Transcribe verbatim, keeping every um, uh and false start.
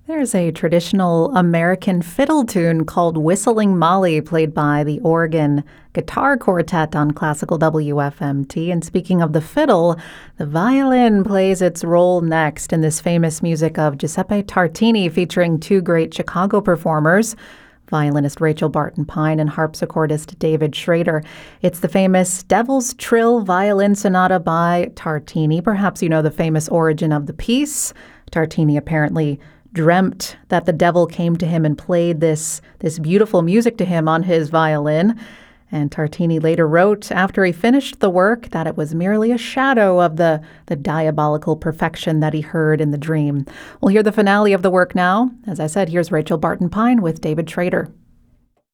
There's a traditional American fiddle tune called Whistling Molly, played by the Oregon Guitar Quartet on Classical W F M T. And speaking of the fiddle, the violin plays its role next in this famous music of Giuseppe Tartini, featuring two great Chicago performers, violinist Rachel Barton Pine and harpsichordist David Schrader. It's the famous Devil's Trill Violin Sonata by Tartini. Perhaps you know the famous origin of the piece. Tartini apparently dreamt that the devil came to him and played this, this beautiful music to him on his violin. And Tartini later wrote, after he finished the work, that it was merely a shadow of the, the diabolical perfection that he heard in the dream. We'll hear the finale of the work now. As I said, here's Rachel Barton Pine with David Schrader.